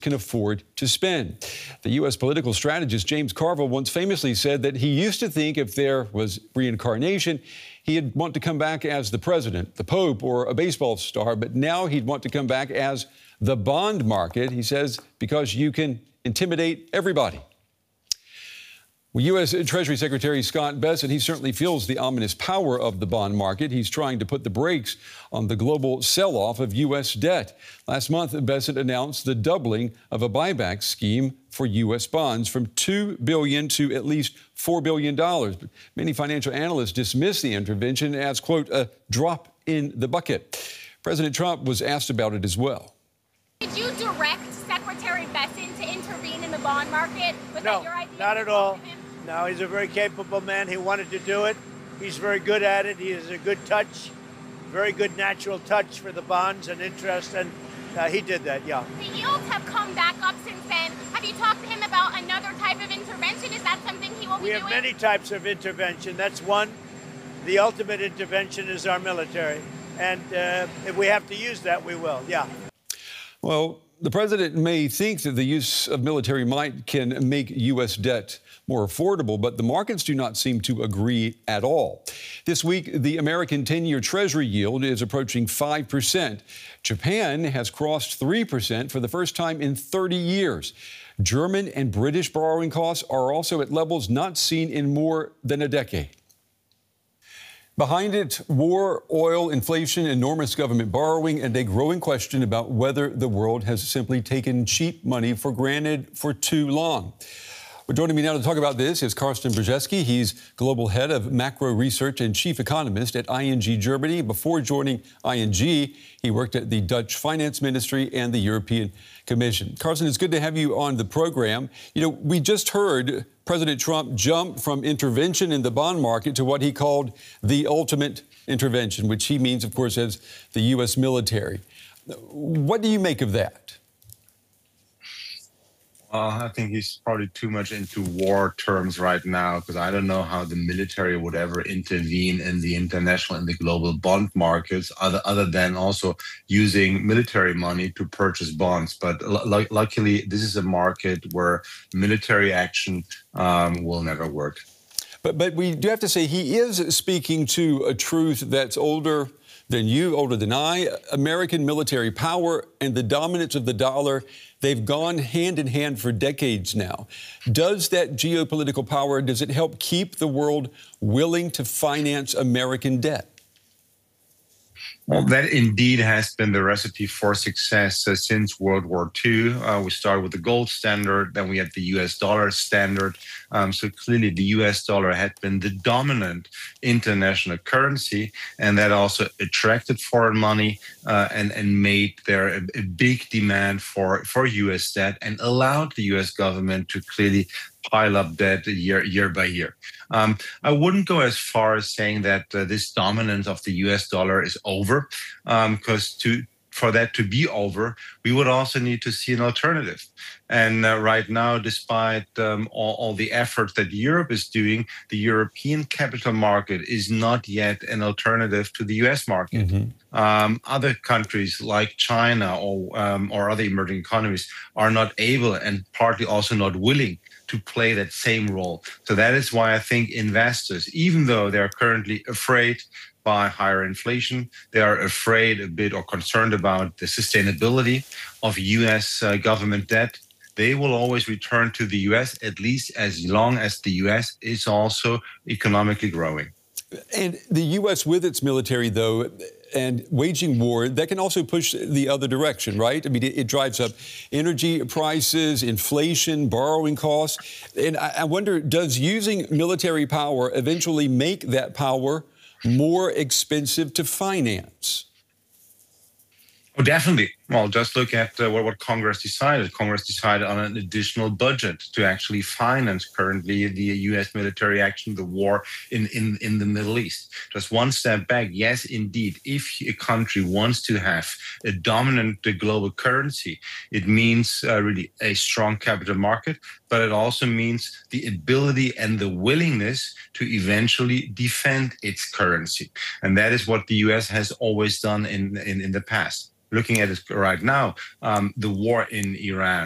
can afford to spend. The U.S. political strategist James Carville once famously said that he used to think if there was reincarnation, he'd want to come back as the president, the Pope, or a baseball star, but now he'd want to come back as the bond market, he says, because you can intimidate everybody. Well, U.S. Treasury Secretary Scott Bessent, he certainly feels the ominous power of the bond market. He's trying to put the brakes on the global sell-off of U.S. debt. Last month, Bessent announced the doubling of a buyback scheme for U.S. bonds from $2 billion to at least $4 billion. But many financial analysts dismiss the intervention as, quote, a drop in the bucket. President Trump was asked about it as well. Did you direct Secretary Bessent to intervene in the bond market? Was No, that your idea? not at all. No, he's a very capable man. He wanted to do it. He's very good at it. He has a good touch, very good natural touch for the bonds and interest, and he did that, yeah. The yields have come back up since then. Have you talked to him about another type of intervention? Is that something he will be doing? We have many types of intervention. That's one. The ultimate intervention is our military, and if we have to use that, we will, yeah. Well, the president may think that the use of military might can make U.S. debt more affordable, but the markets do not seem to agree at all. This week, the American 10-year Treasury yield is approaching 5%. Japan has crossed 3% for the first time in 30 years. German and British borrowing costs are also at levels not seen in more than a decade. Behind it, war, oil, inflation, enormous government borrowing, and a growing question about whether the world has simply taken cheap money for granted for too long. Well, joining me now to talk about this is Carsten Brzezinski. He's global head of macro research and chief economist at ING Germany. Before joining ING, he worked at the Dutch Finance Ministry and the European Commission. Carsten, it's good to have you on the program. You know, we just heard President Trump jump from intervention in the bond market to what he called the ultimate intervention, which he means, of course, as the U.S. military. What do you make of that? I think he's probably too much into war terms right now, because I don't know how the military would ever intervene in the international and the global bond markets, other than also using military money to purchase bonds. But luckily, this is a market where military action will never work. But we do have to say he is speaking to a truth that's older than you, older than I. American military power and the dominance of the dollar, they've gone hand in hand for decades now. Does that geopolitical power, does it help keep the world willing to finance American debt? Well, that indeed has been the recipe for success since World War II. We started with the gold standard, then we had the US dollar standard. So clearly the US dollar had been the dominant international currency, and that also attracted foreign money and made there a big demand for US debt and allowed the US government to clearly pile up debt year by year. I wouldn't go as far as saying that this dominance of the US dollar is over, because for that to be over, we would also need to see an alternative. And right now, despite all the efforts that Europe is doing, the European capital market is not yet an alternative to the US market. Mm-hmm. Other countries like China or other emerging economies are not able, and partly also not willing, to play that same role. So that is why I think investors, even though they're currently afraid by higher inflation, they are afraid a bit or concerned about the sustainability of U.S. government debt, they will always return to the U.S., at least as long as the U.S. is also economically growing. And the U.S. with its military, though, and waging war, that can also push the other direction, right? I mean, it drives up energy prices, inflation, borrowing costs. And I wonder, does using military power eventually make that power more expensive to finance? Oh, definitely. Well, just look at what Congress decided. Congress decided on an additional budget to actually finance currently the U.S. military action, the war in the Middle East. Just one step back. Yes, indeed, if a country wants to have a dominant global currency, it means really a strong capital market, but it also means the ability and the willingness to eventually defend its currency. And that is what the U.S. has always done in the past. Looking at it right now, the war in Iran,